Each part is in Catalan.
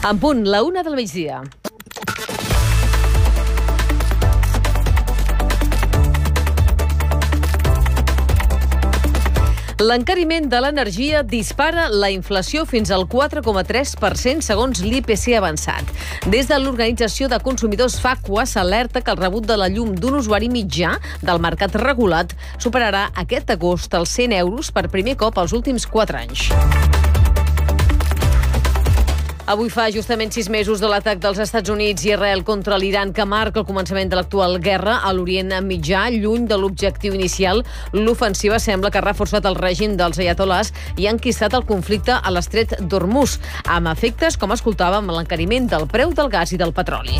En punt, la 1 del migdia. L'encariment de l'energia dispara la inflació fins al 4,3% segons l'IPC avançat. Des de l'Organització de Consumidors FACUA s'alerta que el rebut de la llum d'un usuari mitjà del mercat regulat superarà aquest agost els 100 euros per primer cop als últims 4 anys. Avui fa justament 6 mesos de l'atac dels Estats Units i Israel contra l'Iran que marca el començament de l'actual guerra a l'Orient Mitjà. Lluny de l'objectiu inicial, l'ofensiva sembla que ha reforçat el règim dels aiatolars i ha enquistat el conflicte a l'estret d'Hormuz, amb efectes, com escoltàvem, l'encariment del preu del gas i del petroli.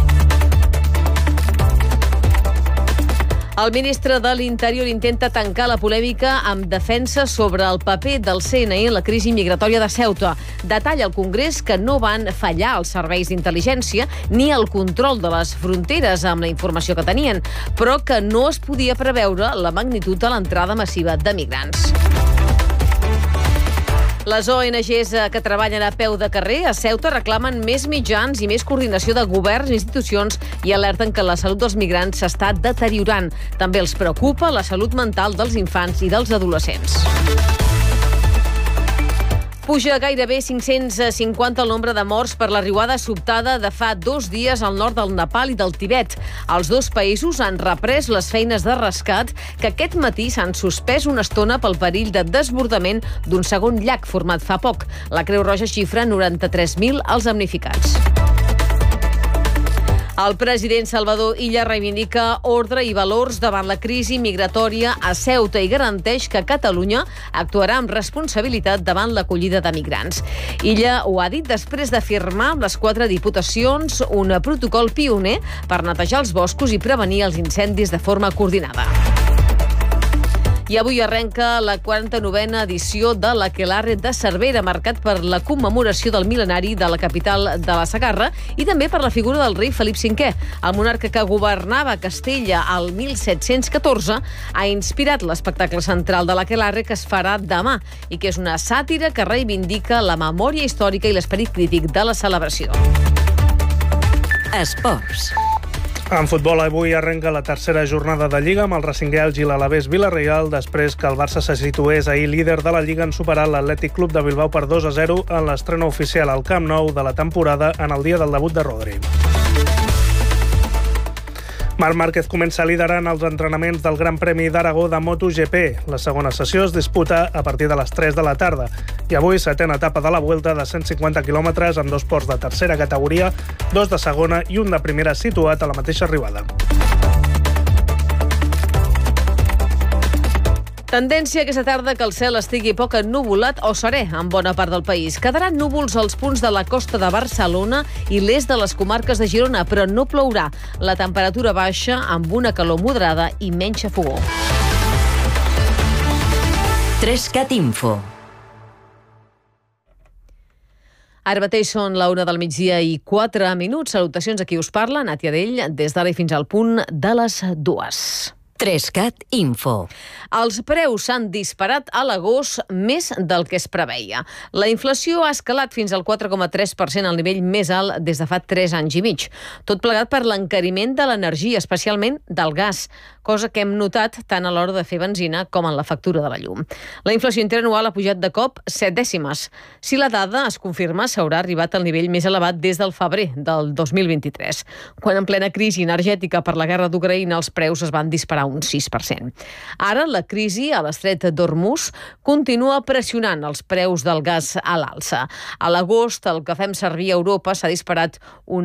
El ministre de l'Interior intenta tancar la polèmica amb defensa sobre el paper del CNI en la crisi migratòria de Ceuta. Detalla al Congrés que no van fallar els serveis d'intel·ligència ni el control de les fronteres amb la informació que tenien, però que no es podia preveure la magnitud de l'entrada massiva de migrants. Les ONGs que treballen a peu de carrer a Ceuta reclamen més mitjans i més coordinació de governs i institucions i alerten que la salut dels migrants s'està deteriorant. També els preocupa la salut mental dels infants i dels adolescents. Puja gairebé 550 el nombre de morts per la riuada sobtada de fa 2 dies al nord del Nepal i del Tibet. Els dos països han reprès les feines de rescat que aquest matí s'han suspès una estona pel perill de desbordament d'un segon llac format fa poc. La Creu Roja xifra 93.000 els damnificats. El president Salvador Illa reivindica ordre i valors davant la crisi migratòria a Ceuta i garanteix que Catalunya actuarà amb responsabilitat davant l'acollida de migrants. Illa ho ha dit després de firmar amb les 4 diputacions un protocol pioner per netejar els boscos i prevenir els incendis de forma coordinada. I avui arrenca la 49a edició de l'Aquelarre de Cervera, marcat per la commemoració del mil·lenari de la capital de la Segarra i també per la figura del rei Felip V. El monarca que governava Castella al 1714 ha inspirat l'espectacle central de l'Aquelarre que es farà demà i que és una sàtira que reivindica la memòria històrica i l'esperit crític de la celebració. Esports. En futbol, avui arrenca la tercera jornada de Lliga amb el Racing Elx i l'Alavés Vila-real després que el Barça se situés ahir líder de la Lliga en superar l'Atlètic Club de Bilbao per 2-0 en l'estrena oficial al Camp Nou de la temporada en el dia del debut de Rodri. Marc Márquez comença liderant els entrenaments del Gran Premi d'Aragó de MotoGP. La segona sessió es disputa a partir de les 3 de la tarda. I avui, 7a etapa de la Vuelta de 150 quilòmetres amb 2 ports de tercera categoria, 2 de segona i un de primera situat a la mateixa arribada. Tendència aquesta tarda que el cel estigui poc ennuvolat o serè en bona part del país. Quedaran núvols als punts de la costa de Barcelona i l'est de les comarques de Girona, però no plourà. La temperatura baixa amb una calor moderada i menys xafogó. 3CAT Info. Ara mateix són la 1 del migdia i 4 minuts. Salutacions a qui us parla, Nàtia Dell, des d'ara i fins al punt de les 2. 3CAT Info. Els preus s'han disparat a l'agost més del que es preveia. La inflació ha escalat fins al 4,3%, al nivell més alt des de fa 3 anys i mig. Tot plegat per l'encariment de l'energia, especialment del gas, cosa que hem notat tant a l'hora de fer benzina com en la factura de la llum. La inflació interanual ha pujat de cop 7 dècimes. Si la dada es confirma, s'haurà arribat al nivell més elevat des del febrer del 2023, quan en plena crisi energètica per la guerra d'Ucraïna els preus es van disparar un 6%. Ara la crisi a l'estret d'Hormuz continua pressionant els preus del gas a l'alça. A l'agost el que fem servir a Europa s'ha disparat un